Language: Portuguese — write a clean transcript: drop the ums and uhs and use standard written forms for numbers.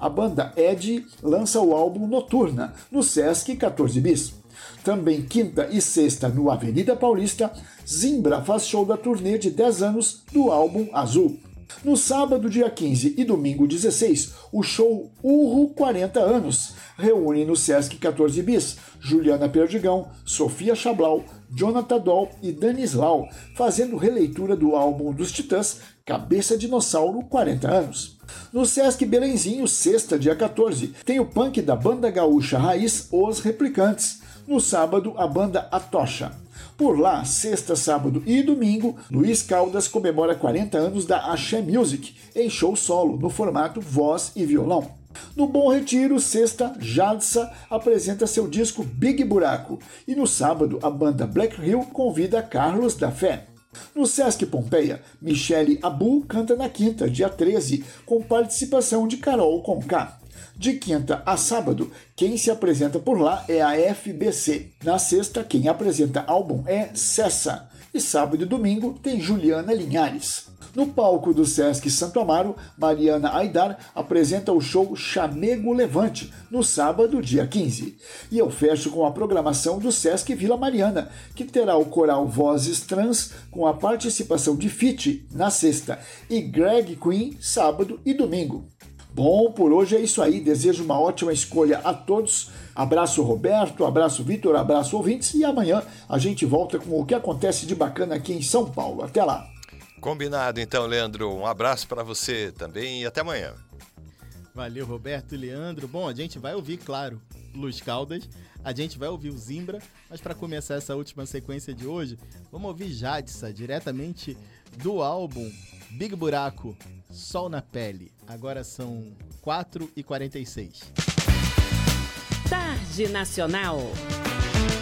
a banda Ed lança o álbum Noturna, no Sesc 14 Bis. Também quinta e sexta no Avenida Paulista, Zimbra faz show da turnê de 10 anos do álbum Azul. No sábado, dia 15 e domingo 16, o show Urro 40 anos reúne no Sesc 14 Bis Juliana Perdigão, Sofia Chablau, Jonathan Doll e Danislau, fazendo releitura do álbum dos Titãs Cabeça Dinossauro 40 anos. No Sesc Belenzinho, sexta, dia 14, tem o punk da banda gaúcha raiz Os Replicantes. No sábado, a banda A Tocha. Por lá, sexta, sábado e domingo, Luiz Caldas comemora 40 anos da Axé Music, em show solo, no formato voz e violão. No Bom Retiro, sexta, Jadsa apresenta seu disco Big Buraco, e no sábado, a banda Black Hill convida Carlos da Fé. No Sesc Pompeia, Michele Abu canta na quinta, dia 13, com participação de Carol Conká. De quinta a sábado, quem se apresenta por lá é a FBC. Na sexta, quem apresenta álbum é Cessa. E sábado e domingo tem Juliana Linhares. No palco do Sesc Santo Amaro, Mariana Aidar apresenta o show Chamego Levante, no sábado, dia 15. E eu fecho com a programação do Sesc Vila Mariana, que terá o coral Vozes Trans com a participação de Fit na sexta e Greg Queen sábado e domingo. Bom, por hoje é isso aí. Desejo uma ótima escolha a todos. Abraço Roberto, abraço Vitor, abraço ouvintes. E amanhã a gente volta com o que acontece de bacana aqui em São Paulo. Até lá. Combinado então, Leandro. Um abraço para você também e até amanhã. Valeu, Roberto e Leandro. Bom, a gente vai ouvir, claro, Luiz Caldas. A gente vai ouvir o Zimbra. Mas para começar essa última sequência de hoje, vamos ouvir Jadsa, diretamente do álbum Big Buraco, Sol na Pele. Agora são 4h46. Tarde Nacional.